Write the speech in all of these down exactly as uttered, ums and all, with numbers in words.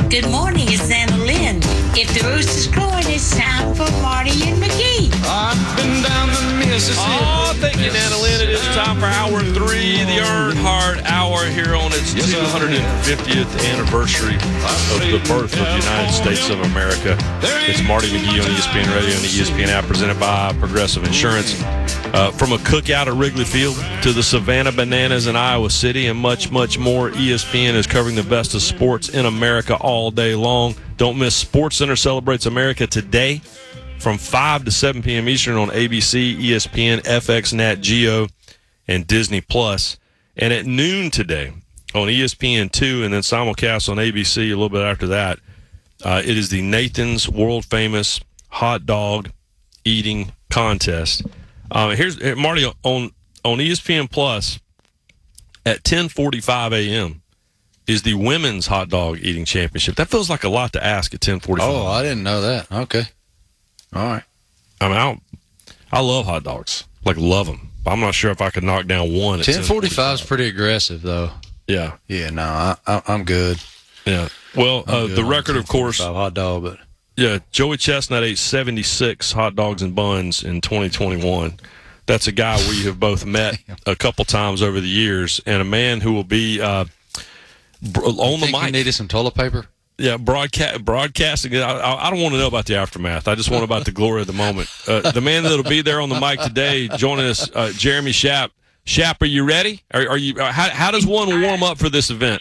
Good morning, it's Anna Lynn. If the rooster's crowing, it's time for Marty and McGee. I've been down the Mississippi. Oh, thank you, Anna Lynn. It is time for hour three, the Earnhardt Hour, here on its two hundred fiftieth anniversary of the birth of the United States of America. It's Marty McGee on E S P N Radio and the E S P N app, presented by Progressive Insurance. Uh, from a cookout at Wrigley Field to the Savannah Bananas in Iowa City and much, much more, E S P N is covering the best of sports in America all day long. Don't miss SportsCenter Celebrates America today from five to seven p.m. Eastern on A B C, E S P N, F X, Nat Geo, and Disney Plus. And at noon today on E S P N two and then simulcast on A B C a little bit after that, uh, it is the Nathan's world-famous hot dog eating contest. Um, here's Marty on on E S P N Plus at ten forty-five a.m. is the women's hot dog eating championship. That feels like a lot to ask at ten forty-five. Oh, I didn't know that. Okay, all right. I mean, I, I love hot dogs, like love them. I'm not sure if I could knock down one. At ten forty-five is pretty aggressive, though. Yeah, yeah. No, I, I, I'm good. Yeah. Well, uh, good the record, of course, hot dog, but. Yeah, Joey Chestnut ate seventy-six hot dogs and buns in twenty twenty-one. That's a guy we have both met a couple times over the years, and a man who will be uh, on the mic. You needed some toilet paper? Yeah, broadcast, broadcasting. I, I don't want to know about the aftermath. I just want about the glory of the moment. Uh, the man that'll be there on the mic today, joining us, uh, Jeremy Schaap. Schaap, are you ready? Are, are you? How, how does one warm up for this event?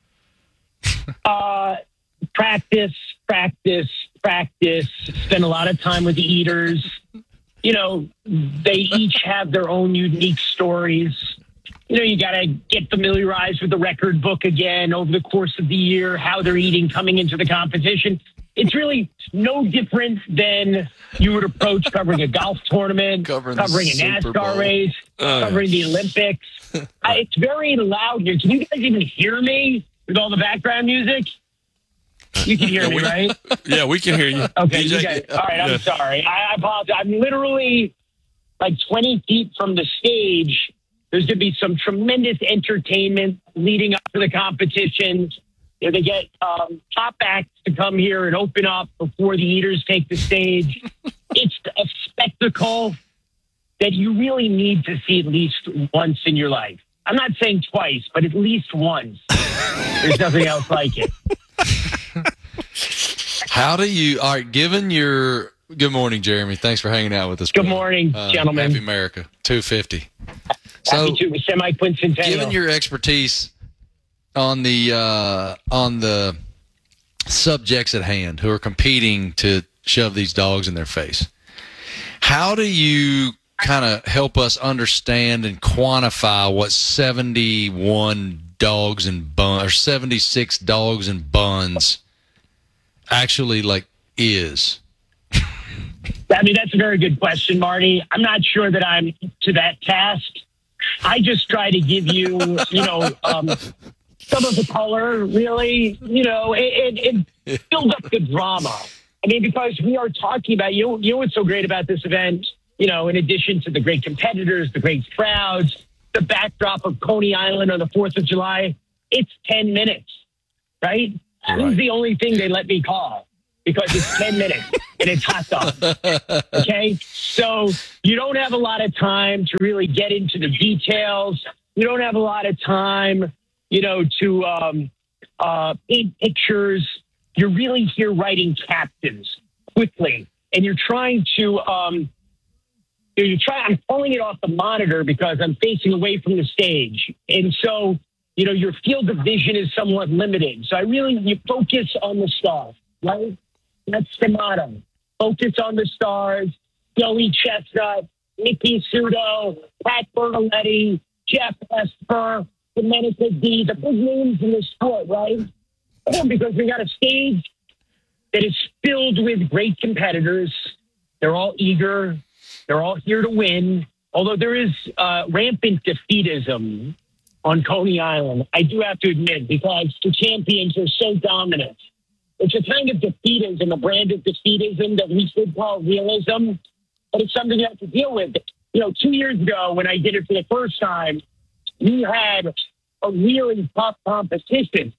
Uh, practice, practice. practice, spend a lot of time with the eaters. You know, they each have their own unique stories. You know, you got to get familiarized with the record book again over the course of the year, how they're eating coming into the competition. It's really no different than you would approach covering a golf tournament, covering, covering a NASCAR race, oh, covering yeah. the Olympics. uh, it's very loud here. Can you guys even hear me with all the background music? You can hear yeah, me, we, right? Yeah, we can hear you. Okay, D J, you guys, all right, I'm yeah. sorry. I, I apologize. I'm literally like twenty feet from the stage. There's going to be some tremendous entertainment leading up to the competition. You know, they get um, top acts to come here and open up before the eaters take the stage. It's a spectacle that you really need to see at least once in your life. I'm not saying twice, but at least once. There's nothing else like it. How do you, all right, given your, good morning, Jeremy. Thanks for hanging out with us. Good brother. morning, uh, gentlemen. Happy America, two fifty. So, Happy to semi-quincentennial. Given your expertise on the, uh, on the subjects at hand who are competing to shove these dogs in their face, how do you kind of help us understand and quantify what seventy-one dogs and buns, or seventy-six dogs and buns actually like is? I mean, that's a very good question, Marty. I'm not sure that I'm to that task. I just try to give you, you know, um, some of the color, really. You know, it, it, it builds up the drama. I mean, because we are talking about, you know, you know what's so great about this event? You know, in addition to the great competitors, the great crowds, the backdrop of Coney Island on the fourth of July, it's ten minutes, right? Right. This is the only thing they let me call because it's ten minutes and it's hot dog. Okay? So you don't have a lot of time to really get into the details. You don't have a lot of time, you know, to um, uh, paint pictures. You're really here writing captions quickly. And you're trying to, um, you're trying, I'm pulling it off the monitor because I'm facing away from the stage. And so, you know, your field of vision is somewhat limited. So I really, you focus on the stars, right? That's the motto. Focus on the stars. Joey Chestnut, Nicky Sudo, Pat Bertoletti, Jeff Esper, Domenico D, the big names in the sport, right? Because we got a stage that is filled with great competitors. They're all eager. They're all here to win. Although there is uh, rampant defeatism on Coney Island, I do have to admit, because the champions are so dominant. It's a kind of defeatism, a brand of defeatism that we should call realism, but it's something you have to deal with. You know, two years ago when I did it for the first time, we had a really tough competition.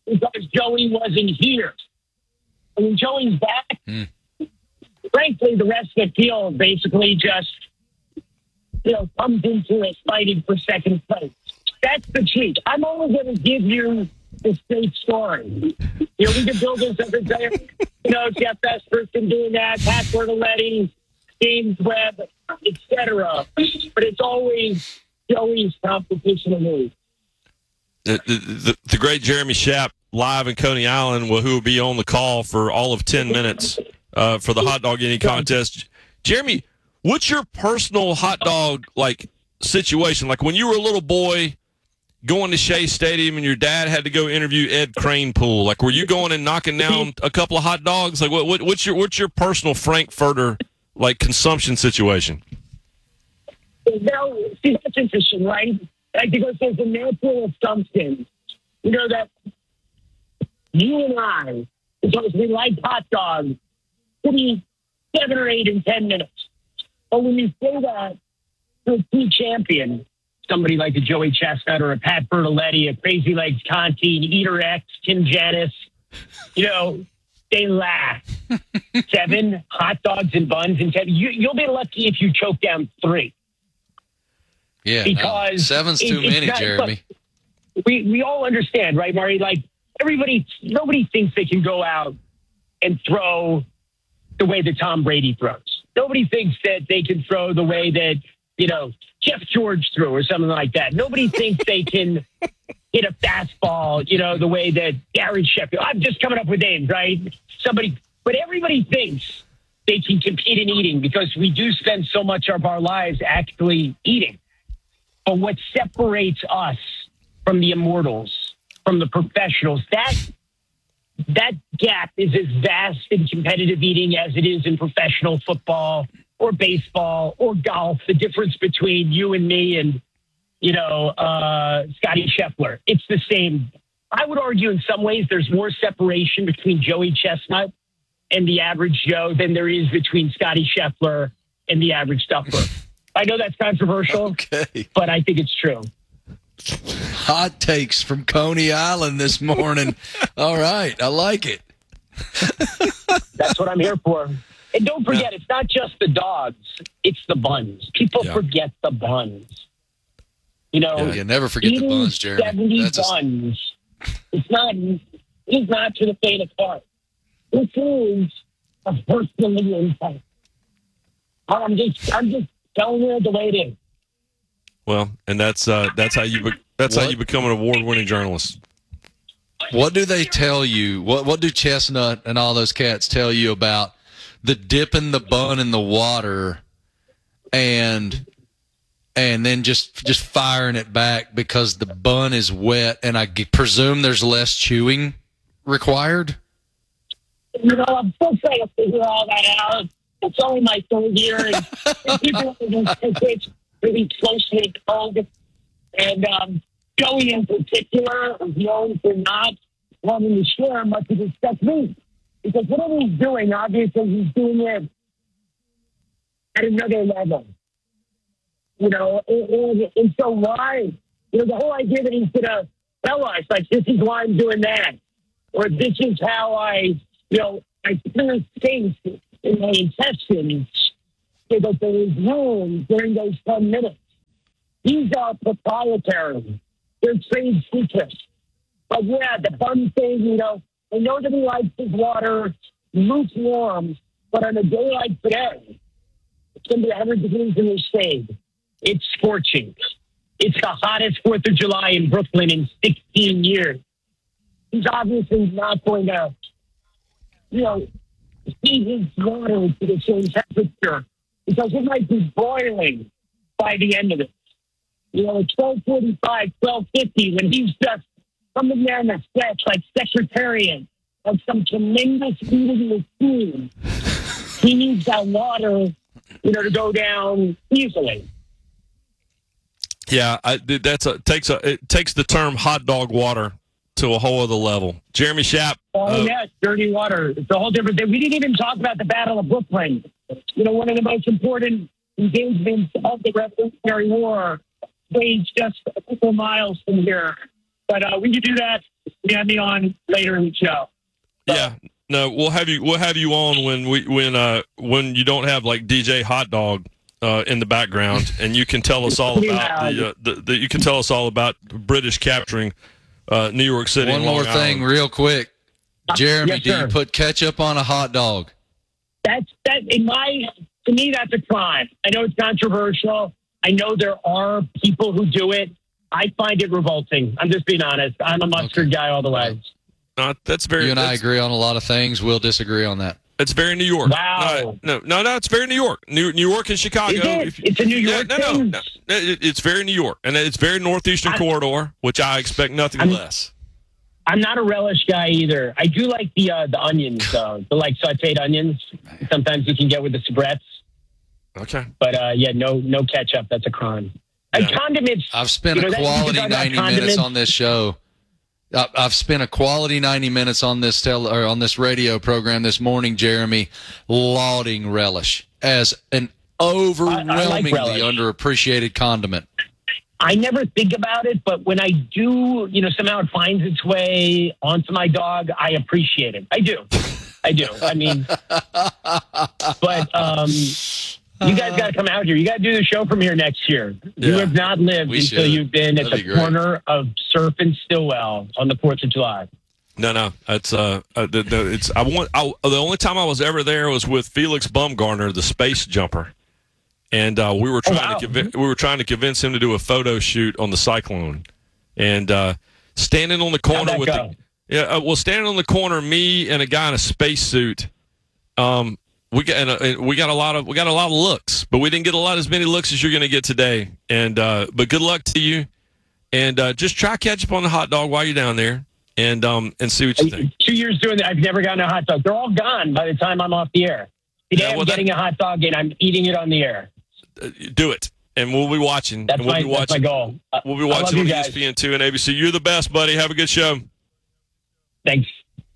because Joey wasn't here. And when Joey's back, Mm. frankly, the rest of the field basically just, you know, comes into it fighting for second place. That's the truth. I'm only going to give you the state story. You know, we can build this every day. You know, Jeff Esperson doing that, Pat Bertoletti, James Webb, et cetera. But it's always Joey's competition to me. The, the, the, the great Jeremy Schaap live in Coney Island, will, who will be on the call for all of ten minutes uh, for the hot dog eating contest. Jeremy, what's your personal hot dog like situation? Like when you were a little boy going to Shea Stadium and your dad had to go interview Ed Kranepool, like were you going and knocking down a couple of hot dogs? Like what, what what's your what's your personal Frankfurter like consumption situation? Now, see, that's interesting, right? Like, because there's a natural assumption, you know, that you and I, because we like hot dogs, could be seven or eight in ten minutes. But when you say that to a key champion, somebody like a Joey Chestnut or a Pat Bertoletti, a Crazy Legs Conti, Eater X, Tim Janis, you know, they laugh. Seven hot dogs and buns and ten. You, you'll be lucky if you choke down three. Yeah, because no, seven's too it, many, not, Jeremy. We we all understand, right, Murray? Like everybody, nobody thinks they can go out and throw the way that Tom Brady throws. Nobody thinks that they can throw the way that, you know, Jeff George threw or something like that. Nobody thinks they can hit a fastball, you know, the way that Gary Sheffield. I'm just coming up with names, right? Somebody, but everybody thinks they can compete in eating because we do spend so much of our lives actually eating. But what separates us from the immortals, from the professionals, that that gap is as vast in competitive eating as it is in professional football or baseball or golf. The difference between you and me and, you know, uh, Scotty Scheffler, it's the same. I would argue in some ways there's more separation between Joey Chestnut and the average Joe than there is between Scotty Scheffler and the average Duffer. I know that's controversial, Okay. but I think it's true. Hot takes from Coney Island this morning. All right. I like it. That's what I'm here for. And don't forget, it's not just the dogs, it's the buns. People Yeah. forget the buns. You know, Yeah, you never forget the eating buns, Jeremy. seventy That's a- buns. It's not, it's not to the faint of heart. This is a personal impact. I'm just, I'm just telling you the way it is. Well, and that's uh, that's how you be- that's how What? you become an award-winning journalist. What do they tell you? What what do Chestnut and all those cats tell you about the dipping the bun in the water and and then just just firing it back because the bun is wet and I g- presume there's less chewing required? You know, I'm still trying to figure all that out. It's only my third year, and, and people it's really closely called. And um, Joey in particular is known for not wanting to share much of his technique. Because whatever he's doing, obviously he's doing it at another level. You know, and, and, and so why? You know, the whole idea that he's going to tell us, like, this is why I'm doing that. Or this is how I, you know, I clear space in my intestines so that there is room during those ten minutes. These are proprietary. They're trade secrets. But yeah, the bun thing, you know, I know that he likes his water lukewarm, but on a day like today, it's going to be one hundred degrees in the shade. It's scorching. It's the hottest fourth of July in Brooklyn in sixteen years. He's obviously not going to, you know, heat his water to the same temperature because it might be boiling by the end of it. You know, at twelve forty-five, twelve fifty, when he's just coming down the steps like secretariat of some tremendous eating machine, he needs that water, you know, to go down easily. Yeah, I, that's a takes a it takes the term hot dog water to a whole other level. Jeremy Schaap. Oh, uh, yeah, dirty water. It's a whole different thing. We didn't even talk about the Battle of Brooklyn. You know, one of the most important engagements of the Revolutionary War, waged just a couple miles from here. But uh, we can do that you have me on later in the show. Yeah. No, we'll have you. We'll have you on when we when uh when you don't have like D J Hot Dog uh, in the background, and you can tell us all about the, uh, the, the you can tell us all about British capturing uh, New York City. One and Long more thing, Island. real quick, Jeremy. Yes, do sir. you put ketchup on a hot dog? That's that in my to me that's a crime. I know it's controversial. I know there are people who do it. I find it revolting. I'm just being honest. I'm a mustard Okay. guy all the way. No, that's very. You and I that's- agree on a lot of things. We'll disagree on that. It's very New York. Wow. No, no, no, no, it's very New York. New, New York and Chicago. Is it? If- It's a New Yeah, York no, no, thing? no. It- It's very New York, and it's very northeastern I- corridor, which I expect nothing I'm- less. I'm not a relish guy either. I do like the uh, the onions though, the like sautéed onions. Sometimes you can get with the soubrettes, Okay. but uh, yeah, no no ketchup. That's a crime. And Yeah. condiments. I've spent You know, a that- you can quality talk about ninety minutes condiments. on this show. I- I've spent a quality ninety minutes on this tel- or on this radio program this morning, Jeremy, lauding relish as an overwhelmingly relish. underappreciated condiment. I never think about it, but when I do, you know, somehow it finds its way onto my dog, I appreciate it. I do. I do. I mean, but um, you guys got to come out here. You got to do the show from here next year. You Yeah. have not lived We until should. you've been at That'd be the great. corner of Surf and Stillwell on the fourth of July. No, no, it's uh, uh the, the, it's I want. I, the only time I was ever there was with Felix Baumgartner, the space jumper, and uh, we were Oh, trying wow. to convi- we were trying to convince him to do a photo shoot on the Cyclone, and uh, standing on the How'd corner that with go? the yeah, uh, well, standing on the corner, me and a guy in a spacesuit. Um, we got and, uh, and we got a lot of we got a lot of looks, but we didn't get a lot as many looks as you're going to get today. And uh, but good luck to you, and uh, just try ketchup on the hot dog while you're down there, and um and see what you think. Two years doing that, I've never gotten a hot dog. They're all gone by the time I'm off the air. Today Yeah, well, I'm that- getting a hot dog and I'm eating it on the air. Uh, do it, and we'll be watching. That's and we'll my be that's my watching. goal. Uh, We'll be I love watching you on E guys. S P N two and A B C. You're the best, buddy. Have a good show. Thanks.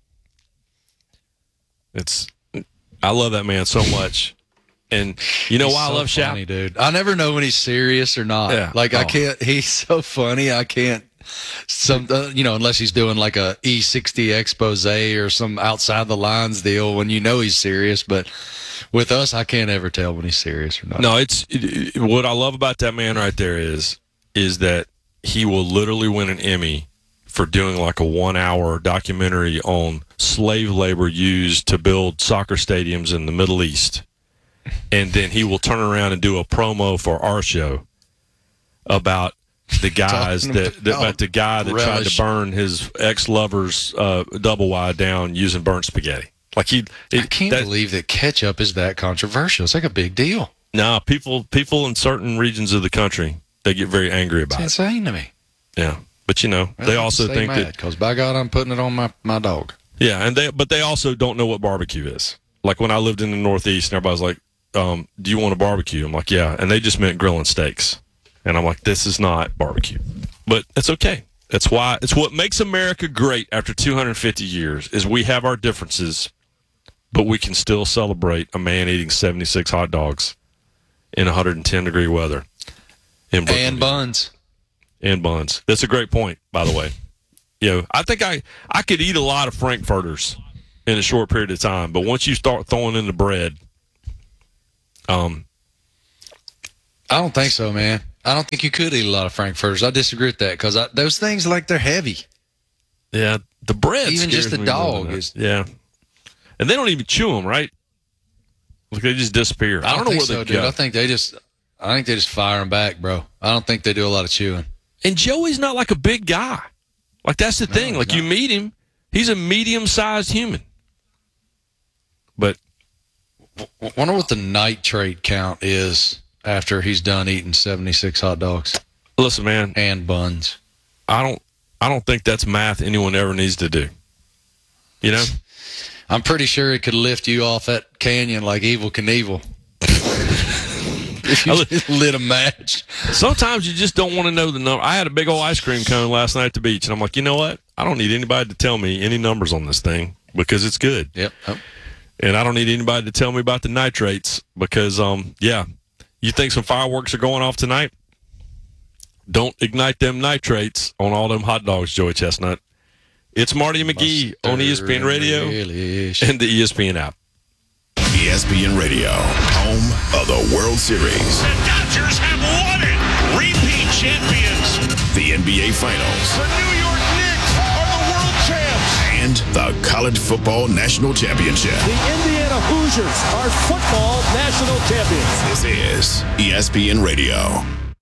It's I love that man so much, and you know He's why so I love funny, Shaq. dude. I never know when he's serious or not. Yeah. Like I Oh. can't. He's so funny. I can't. Some, uh, you know, unless he's doing like a E sixty expose or some outside the lines deal, when you know he's serious. But with us, I can't ever tell when he's serious or not. No, it's it, it- what I love about that man right there is is that he will literally win an Emmy for doing like a one hour documentary on slave labor used to build soccer stadiums in the Middle East. And then he will turn around and do a promo for our show about the guys Talking that, that about about the guy that tried relish. to burn his ex lover's uh, double wide down using burnt spaghetti. Like he, I it- can't that- believe that ketchup is that controversial. It's like a big deal. No, people people in certain regions of the country, they get very angry It's about it. insane to me. Yeah, but you know, they also think that because by God, I'm putting it on my, my dog. yeah, and they but they also don't know what barbecue is. Like when I lived in the Northeast, and everybody's like, um, "Do you want a barbecue?" I'm like, "Yeah," and they just meant grilling steaks, and I'm like, "This is not barbecue," but it's okay. That's why it's what makes America great after two hundred fifty years is we have our differences, but we can still celebrate a man eating seventy-six hot dogs in one hundred ten degree weather in Brooklyn, And buns. and buns. That's a great point, by the way. You know, I think I, I could eat a lot of Frankfurters in a short period of time, but once you start throwing in the bread, um, I don't think so, man. I don't think you could eat a lot of frankfurters. I disagree with that because those things, like, they're heavy. yeah, the bread Even scares just the me more dog than that. is- yeah, and they don't even chew them, right? Like they just disappear. I don't, know think where so, they dude. go. I think they just, I think they just fire them back, bro. I don't think they do a lot of chewing. And Joey's not like a big guy. Like that's the thing. he's Like you not. meet him, he's a medium-sized human. But I wonder what the nitrate count is after he's done eating seventy-six hot dogs listen, man, and buns. I don't, I don't think that's math anyone ever needs to do. You know. I'm pretty sure it could lift you off that canyon like Evel Knievel. If you just lit a match. Sometimes you just don't want to know the number. I had a big old ice cream cone last night at the beach, and I'm like, you know what? I don't need anybody to tell me any numbers on this thing because it's good. Yep. Oh. And I don't need anybody to tell me about the nitrates because, um, yeah, you think some fireworks are going off tonight? Don't ignite them nitrates on all them hot dogs, Joey Chestnut. It's Marty and McGee on E S P N Radio and the E S P N app. E S P N Radio, home of the World Series. The Dodgers have won it. Repeat champions. The N B A Finals. The New York Knicks are the world champs. And the College Football National Championship. The Indiana Hoosiers are football national champions. This is E S P N Radio.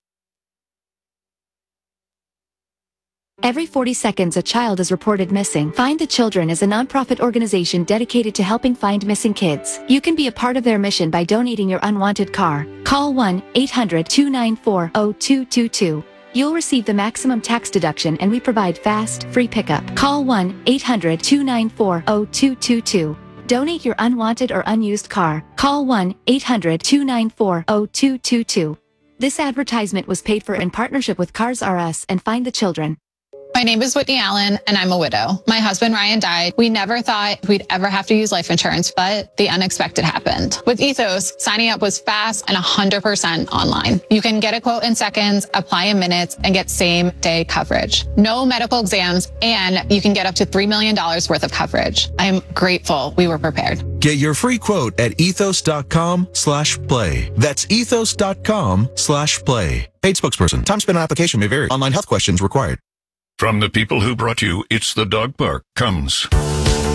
Every forty seconds, a child is reported missing. Find the Children is a nonprofit organization dedicated to helping find missing kids. You can be a part of their mission by donating your unwanted car. Call one eight hundred two nine four zero two two two. You'll receive the maximum tax deduction, and we provide fast, free pickup. Call one eight hundred two nine four zero two two two. Donate your unwanted or unused car. Call one eight hundred two nine four zero two two two. This advertisement was paid for in partnership with Cars R Us and Find the Children. My name is Whitney Allen, and I'm a widow. My husband, Ryan, died. We never thought we'd ever have to use life insurance, but the unexpected happened. With Ethos, signing up was fast and one hundred percent online. You can get a quote in seconds, apply in minutes, and get same-day coverage. No medical exams, and you can get up to three million dollars worth of coverage. I am grateful we were prepared. Get your free quote at ethos.com slash play. That's ethos.com slash play. Paid spokesperson. Time spent on application may vary. Online health questions required. From the people who brought you It's the Dog Park comes